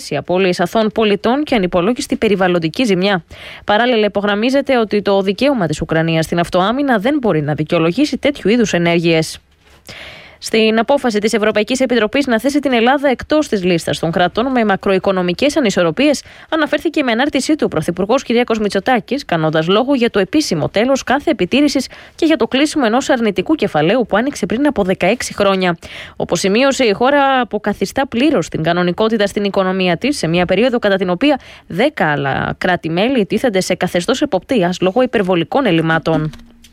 οι απώλειες αθώων πολιτών και ανυπολόγιστη περιβαλλοντική ζημιά. Παράλληλα, υπογραμμίζεται ότι το δικαίωμα της Ουκρανίας στην αυτοάμυνα δεν μπορεί να δικαιολογήσει τέτοιου είδους ενέργειες. Στην απόφαση της Ευρωπαϊκής Επιτροπής να θέσει την Ελλάδα εκτός της λίστας των κρατών με μακροοικονομικές ανισορροπίες, αναφέρθηκε με ανάρτησή του ο Πρωθυπουργός Κυριάκος Μητσοτάκης, κάνοντας λόγο για το επίσημο τέλος κάθε επιτήρησης και για το κλείσιμο ενός αρνητικού κεφαλαίου που άνοιξε πριν από 16 χρόνια. Όπως σημείωσε, η χώρα αποκαθιστά πλήρως την κανονικότητα στην οικονομία της, σε μια περίοδο κατά την οποία 10 άλλα κράτη-μέλη τίθενται σε καθεστώς εποπτείας λόγω υπερβολικών ελλημάτων.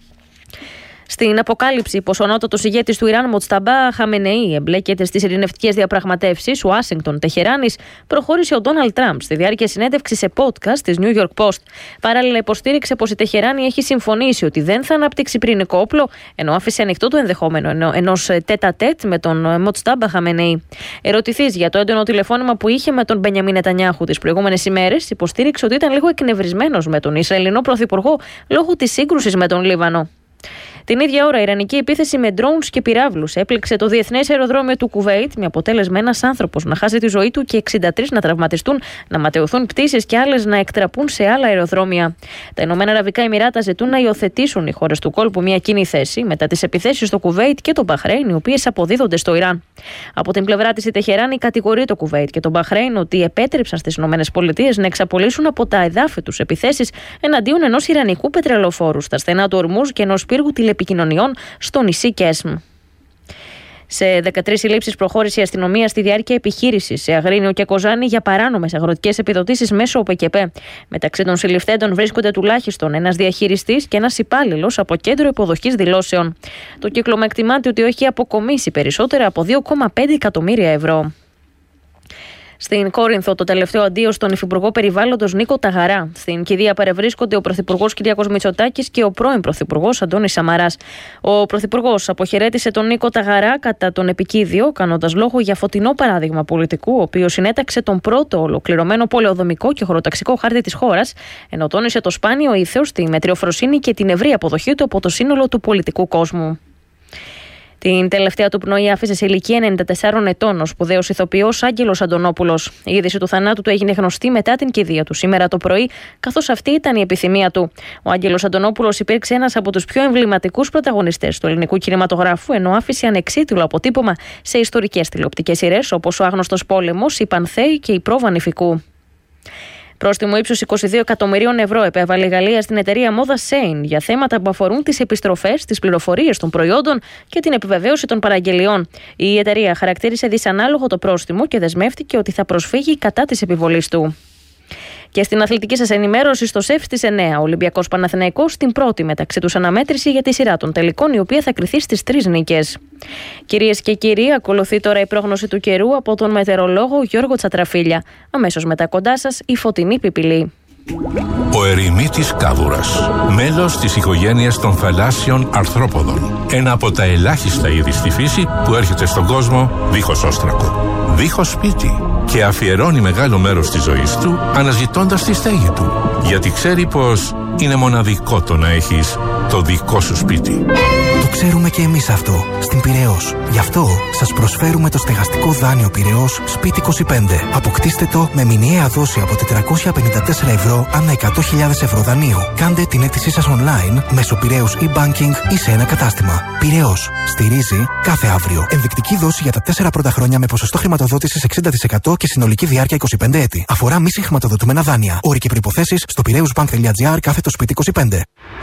Στην αποκάλυψη πως ο ανώτατος ηγέτης του Ιράν, Μοτσταμπά Χαμενεή, εμπλέκεται στις ειρηνευτικές διαπραγματεύσεις Ουάσιγκτον-Τεχεράνης, προχώρησε ο Ντόναλντ Τραμπ στη διάρκεια συνέντευξης σε podcast της New York Post. Παράλληλα, υποστήριξε πως η Τεχεράνη έχει συμφωνήσει ότι δεν θα αναπτύξει πυρηνικό όπλο, ενώ άφησε ανοιχτό το ενδεχόμενο ενός τέτα-τέτ με τον Μοτσταμπά Χαμενεή. Ερωτηθής για το έντονο τηλεφώνημα που είχε με τον Μπενιαμίν Νετανιάχου τις προηγούμενες ημέρες, υποστήριξε ότι ήταν λίγο εκνευρισμένος με τον Ισραηλινό πρωθυπουργό λόγω της σύγκρουσης με τον Λίβανο. Την ίδια ώρα, η ιρανική επίθεση με drones και πυράβλους έπληξε το διεθνές αεροδρόμιο του Κουβέιτ, με αποτέλεσμα ένας άνθρωπος να χάσει τη ζωή του και 63 να τραυματιστούν, να ματαιωθούν πτήσεις και άλλες να εκτραπούν σε άλλα αεροδρόμια. Τα Ηνωμένα Αραβικά Εμιράτα ζητούν να υιοθετήσουν οι χώρες του κόλπου μια κοινή θέση μετά τις επιθέσεις στο Κουβέιτ και το Μπαχρέιν, οι οποίες αποδίδονται στο Ιράν. Από την πλευρά της, η Τεχεράνη κατηγορεί το Κουβέιτ και το Μπαχρέιν ότι επέτρεψαν στις ΗΠΑ να εξαπολύσουν από τα εδάφη τους επιθέσεις εναντίον ενός ιρανικού πετρελοφόρου στα στενά του Ορμούζ και ενός πύργου επικοινωνιών στο νησί Κέσμ. Σε 13 συλλήψεις προχώρησε η αστυνομία στη διάρκεια επιχείρησης σε Αγρίνιο και Κοζάνη για παράνομες αγροτικές επιδοτήσεις μέσω ΟΠΕΚΕΠΕ. Μεταξύ των συλληφθέντων βρίσκονται τουλάχιστον ένας διαχειριστής και ένας υπάλληλος από κέντρο υποδοχής δηλώσεων. Το κύκλωμα εκτιμάται ότι έχει αποκομίσει περισσότερα από 2,5 εκατομμύρια ευρώ. Στην Κόρινθο, το τελευταίο αντίο στον Υφυπουργό Περιβάλλοντος Νίκο Ταγαρά. Στην κηδεία παρευρίσκονται ο Πρωθυπουργός Κυριάκος Μητσοτάκης και ο πρώην Πρωθυπουργός Αντώνης Σαμαράς. Ο Πρωθυπουργός αποχαιρέτησε τον Νίκο Ταγαρά κατά τον επικίδιο, κάνοντας λόγο για φωτεινό παράδειγμα πολιτικού, ο οποίος συνέταξε τον πρώτο ολοκληρωμένο πολεοδομικό και χωροταξικό χάρτη της χώρας, ενώ τόνισε το σπάνιο ήθος, τη μετριοφροσύνη και την ευρύ αποδοχή του από το σύνολο του πολιτικού κόσμου. Την τελευταία του πνοή άφησε σε ηλικία 94 ετών ο σπουδαίος ηθοποιός Άγγελος Αντωνόπουλος. Η είδηση του θανάτου του έγινε γνωστή μετά την κηδεία του σήμερα το πρωί, καθώς αυτή ήταν η επιθυμία του. Ο Άγγελος Αντωνόπουλος υπήρξε ένας από τους πιο εμβληματικούς πρωταγωνιστές του ελληνικού κινηματογράφου, ενώ άφησε ανεξίτηλο αποτύπωμα σε ιστορικές τηλεοπτικές σειρές όπως Ο Άγνωστος Πόλεμος, Η Πανθέη και Η Πρόβα Νηφικού. Πρόστιμο ύψους 22 εκατομμυρίων ευρώ επέβαλε η Γαλλία στην εταιρεία μόδας Shein για θέματα που αφορούν τις επιστροφές, τις πληροφορίες των προϊόντων και την επιβεβαίωση των παραγγελιών. Η εταιρεία χαρακτήρισε δυσανάλογο το πρόστιμο και δεσμεύτηκε ότι θα προσφύγει κατά της επιβολής του. Και στην αθλητική σας ενημέρωση, στο ΣΕΦ στις 9, ο Ολυμπιακός Παναθηναϊκός στην πρώτη μεταξύ τους αναμέτρηση για τη σειρά των τελικών, η οποία θα κριθεί στις 3 νίκες. Κυρίες και κύριοι, ακολουθεί τώρα η πρόγνωση του καιρού από τον μετεωρολόγο Γιώργο Τσατραφίλια. Αμέσως μετά κοντά σας η φωτεινή πιπιλή. Ο ερημίτης κάβουρας, μέλος της οικογένειας των θαλάσσιων αρθρόποδων. Ένα από τα ελάχιστα είδη στη φύση που έρχεται στον κόσμο δίχως όστρακο, δίχως σπίτι, και αφιερώνει μεγάλο μέρος της ζωής του αναζητώντας τη στέγη του, γιατί ξέρει πως είναι μοναδικό το να έχεις το δικό σου σπίτι. Το ξέρουμε και εμείς αυτό στην Πειραιώς. Γι' αυτό σας προσφέρουμε το στεγαστικό δάνειο Πειραιώς Σπίτι 25. Αποκτήστε το με μηνιαία δόση από 454 ευρώ ανά 100.000 ευρώ δανείο. Κάντε την αίτησή σας online μέσω Πειραιώς e-banking ή σε ένα κατάστημα. Πειραιώς. Στηρίζει κάθε αύριο. Ενδεικτική δόση για τα 4 πρώτα χρόνια με ποσοστό χρηματοδότησης 60% και συνολική διάρκεια 25 έτη. Αφορά μη συγχρηματοδοτούμενα δάνεια. Όροι και προϋποθέσεις στο piraeusbank.gr/Σπίτι 25.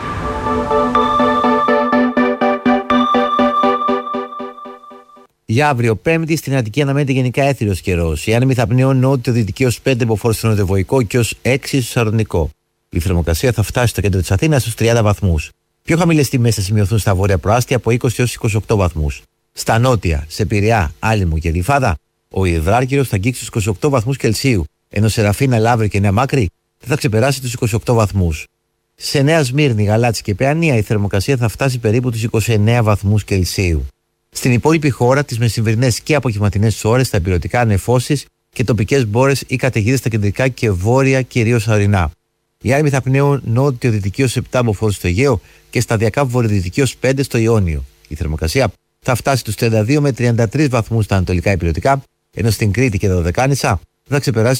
Για αύριο, Πέμπτη, στην Αττική αναμένεται γενικά έθριος καιρός. Οι άνεμοι θα πνέουν νότιο-δυτική ως 5 μποφόρ στο νοτιοβοϊκό και ως 6 στο σαρονικό. Η θερμοκρασία θα φτάσει στο κέντρο της Αθήνας στους 30 βαθμούς. Πιο χαμηλές τιμές θα σημειωθούν στα βόρεια προάστια από 20 έως 28 βαθμούς. Στα νότια, σε Πειραιά, Άλυμο και Γλυφάδα, ο υδράργυρος θα αγγίξει τους 28 βαθμούς Κελσίου, ενώ σε Ραφίνα, Λαύριο και Νέα Μάκρη δεν θα ξεπεράσει τους 28 βαθμούς. Σε Νέα Σμύρνη, Γαλάτσι και Παιανία η θερμοκρασία θα φτάσει περίπου τους 29 βαθμούς Κελσίου. Στην υπόλοιπη χώρα, τις μεσημβρινές και απογευματινές ώρες, θα υπηρετικά νεφώσεις και τοπικές μπόρες ή καταιγίδες στα κεντρικά και βόρεια, κυρίως ορεινά. Οι άνεμοι θα πνέουν νότιο-δυτική ως 7 μποφόρ στο Αιγαίο και σταδιακά βορειοδυτική ως 5 στο Ιόνιο. Η θερμοκρασία θα φτάσει τους 32 με 33 βαθμούς στα ανατολικά υπηρετικά, ενώ στην Κρήτη και τα Δωδεκάνησα θα ξεπεράσει